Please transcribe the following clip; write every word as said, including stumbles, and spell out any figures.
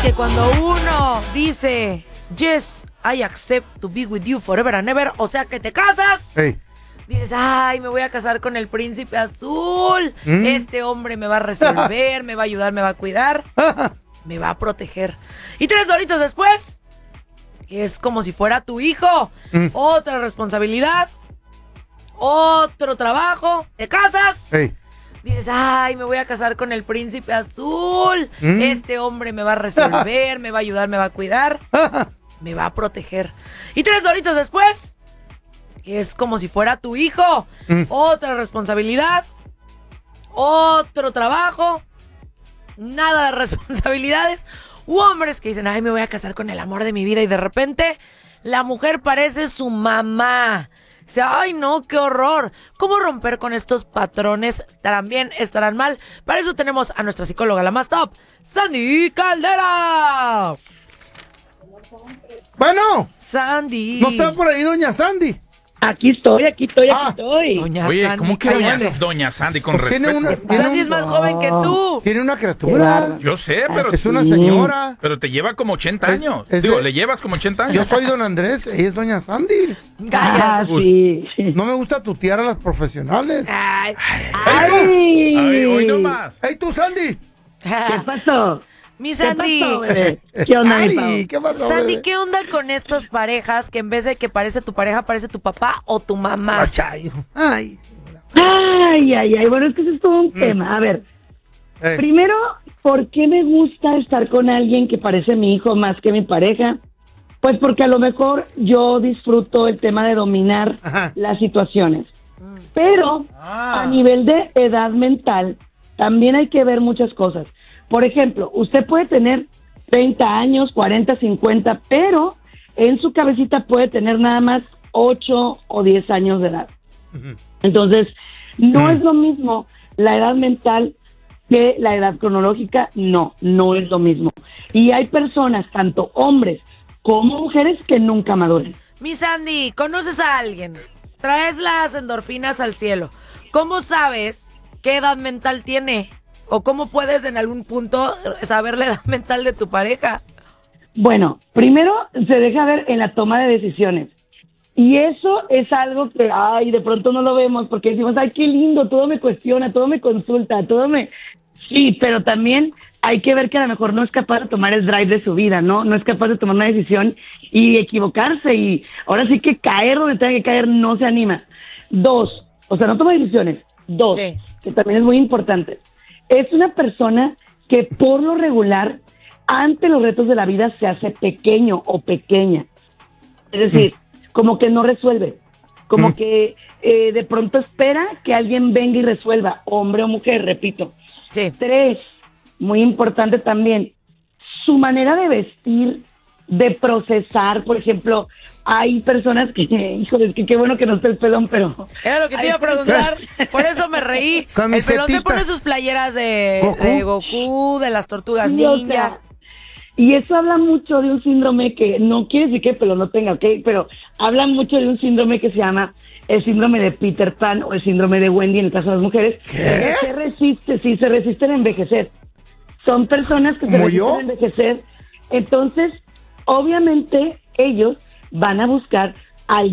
que cuando uno dice yes, I accept to be with you forever and ever, o sea que te casas, Hey. dices, ay, me voy a casar con el príncipe azul, mm. este hombre me va a resolver, me va a ayudar, me va a cuidar, me va a proteger. Y tres doritos después, es como si fuera tu hijo, mm. otra responsabilidad, otro trabajo, te casas, hey. dices, ay, me voy a casar con el príncipe azul, mm. este hombre me va a resolver, me va a ayudar, me va a cuidar, me va a proteger. Y tres doritos después, es como si fuera tu hijo, mm. otra responsabilidad, otro trabajo, nada de responsabilidades, u hombres que dicen, ay, me voy a casar con el amor de mi vida, y de repente la mujer parece su mamá. Dice, ay, no, qué horror. ¿Cómo romper con estos patrones? ¿Estarán bien? ¿Estarán mal? Para eso tenemos a nuestra psicóloga, la más top, Sandy Caldera. Bueno. Sandy. ¿No está por ahí doña Sandy? Aquí estoy, aquí estoy, aquí ah, estoy. Doña Oye, Sandy, ¿cómo que doña, doña Sandy con respeto? Tiene una, tiene Sandy un, es más joven que tú. Tiene una criatura. Yo sé, pero... Es una señora. Pero te lleva como ochenta años. Es, es Digo, de, le llevas como ochenta años. Yo soy don Andrés, ella es doña Sandy. Ah, sí. No me gusta tutear a las profesionales. Ay. ¡Ey, tú! Ay, hoy no más. ¡Ey, tú, Sandy! ¿Qué pasó? Mi Sandy. ¿Qué pasó, bebé? ¿Qué onda, Ay, mi Pau? ¿qué pasó, Sandy, bebé? ¿qué onda con estas parejas que en vez de que parece tu pareja, parece tu papá o tu mamá? Ay. Ay, ay, ay, ay. Bueno, es que eso es todo un mm. tema. A ver, eh. primero, ¿por qué me gusta estar con alguien que parece mi hijo más que mi pareja? Pues porque a lo mejor yo disfruto el tema de dominar Ajá. las situaciones. Mm. Pero ah. a nivel de edad mental, también hay que ver muchas cosas. Por ejemplo, usted puede tener treinta años, cuarenta, cincuenta, pero en su cabecita puede tener nada más ocho o diez años de edad. Uh-huh. Entonces, no uh-huh. es lo mismo la edad mental que la edad cronológica. No, no es lo mismo. Y hay personas, tanto hombres como mujeres, que nunca maduran. Mi Sandy, ¿conoces a alguien? Traes las endorfinas al cielo. ¿Cómo sabes qué edad mental tiene? ¿O cómo puedes en algún punto saber la edad mental de tu pareja? Bueno, primero se deja ver en la toma de decisiones. Y eso es algo que, ay, de pronto no lo vemos porque decimos, ay, qué lindo, todo me cuestiona, todo me consulta, todo me... Sí, pero también hay que ver que a lo mejor no es capaz de tomar el drive de su vida, ¿no? No es capaz de tomar una decisión y equivocarse y ahora sí que caer donde tenga que caer, no se anima. Dos, o sea, no toma decisiones. Dos, sí. que también es muy importante. Es una persona que por lo regular, ante los retos de la vida, se hace pequeño o pequeña. Es decir, mm. como que no resuelve. Como mm. que eh, de pronto espera que alguien venga y resuelva, hombre o mujer, repito. Sí. Tres, muy importante también, su manera de vestir, de procesar. Por ejemplo, hay personas que, híjole, es que qué bueno que no esté el pelón, pero... Era lo que te iba a preguntar, por eso me reí. El pelón se pone sus playeras de Goku, de, Goku, de las tortugas ninja. Y eso habla mucho de un síndrome que, no quiere decir que el pelón no tenga, ¿ok? Pero habla mucho de un síndrome que se llama el síndrome de Peter Pan o el síndrome de Wendy en el caso de las mujeres. ¿Qué? Se resiste, sí, se resisten a envejecer. Son personas que se resisten yo? a envejecer. Entonces, obviamente, ellos van a buscar